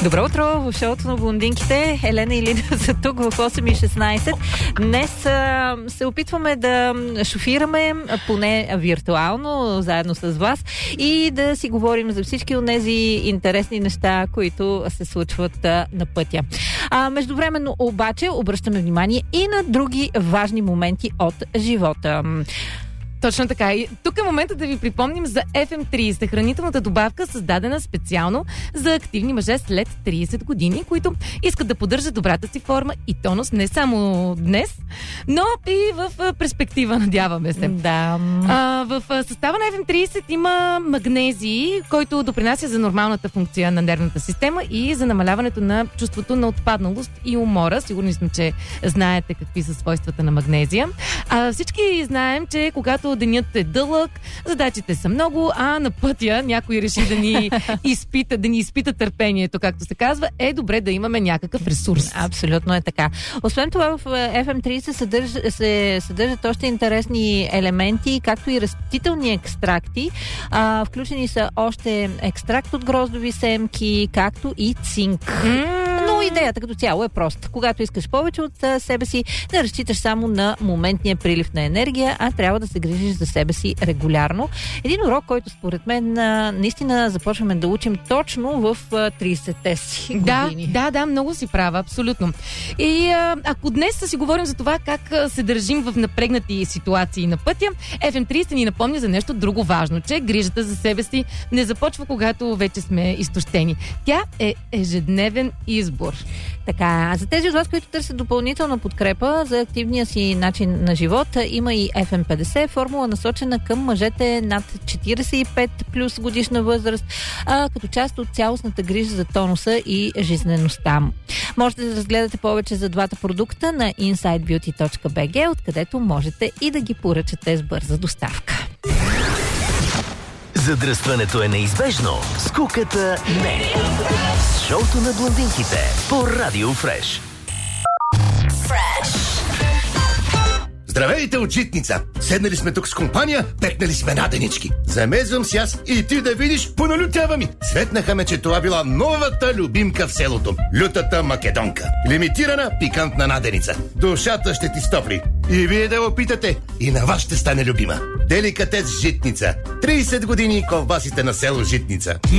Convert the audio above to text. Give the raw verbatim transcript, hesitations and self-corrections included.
Добро утро в шоуто на блондинките. Елена и Лида са тук в осем и шестнайсет. Днес а, се опитваме да шофираме, поне виртуално, заедно с вас и да си говорим за всички от тези интересни неща, които се случват а, на пътя. А, междувременно обаче обръщаме внимание и на други важни моменти от живота. Точно така. И тук е момента да ви припомним за еф ем трийсет, хранителната добавка, създадена специално за активни мъже след трийсет години, които искат да поддържат добрата си форма и тонус не само днес, но и в перспектива, надяваме се. Да. А, в състава на еф ем трийсет има магнезий, който допринася за нормалната функция на нервната система и за намаляването на чувството на отпадналост и умора. Сигурни сме, че знаете какви са свойствата на магнезия. А, всички знаем, че когато денят е дълъг, задачите са много, а на пътя някой реши да ни изпита, да ни изпита търпението, както се казва, е добре да имаме някакъв ресурс. Абсолютно е така. Освен това в еф ем трийсет съдържа, се съдържат още интересни елементи, както и растителни екстракти. А, включени са още екстракт от гроздови семки, както и цинк. Mm. Но идеята като цяло е проста. Когато искаш повече от а, себе си, не разчиташ само на моментния прилив на енергия, а трябва да се грижиш за себе си регулярно. Един урок, който според мен а, наистина започваме да учим точно в а, трийсетте си години. Да, да, да, много си права, абсолютно. И а, ако днес си говорим за това как а, се държим в напрегнати ситуации на пътя, еф ем трийсет ни напомня за нещо друго важно, че грижата за себе си не започва, когато вече сме изтощени. Тя е ежедневен избор. Така, а за тези от вас, които търсят допълнителна подкрепа за активния си начин на живота, има и еф ем петдесет, формула насочена към мъжете над четирийсет и пет плюс годишна възраст, а, като част от цялостната грижа за тонуса и жизнеността. Можете да разгледате повече за двата продукта на инсайд бюти точка би джи, откъдето можете и да ги поръчате с бърза доставка. Задръстването е неизбежно, скуката не. Шоуто на блондинките по Радио Фреш. Фреш. Здравейте от Житница! Седнали сме тук с компания, пекнали сме наденички. Замезвам си аз и ти да видиш, поналютява ми. Светнаха ме, че това била новата любимка в селото. Лютата македонка. Лимитирана пикантна наденица. Душата ще ти стопли. И вие да опитате, и на вас ще стане любима. Деликатес Житница. трийсет години колбасите на село Житница.